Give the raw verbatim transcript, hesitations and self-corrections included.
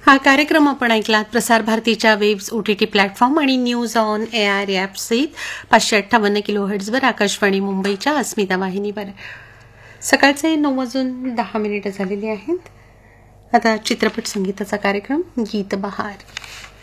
हा कार्यक्रम आपण ऐकलात प्रसार भारतीच्या वेब्स ओटीटी प्लॅटफॉर्म आणि news on A R app सहित पाचशे अठ्ठावन्न किलो हर्ट्झवर आकाशवाणी मुंबईच्या अस्मिता वाहिनीवर. सकाळचे नऊ वाजून दहा मिनिटं झालेली आहेत. आता चित्रपट संगीताचा कार्यक्रम गीत बहार.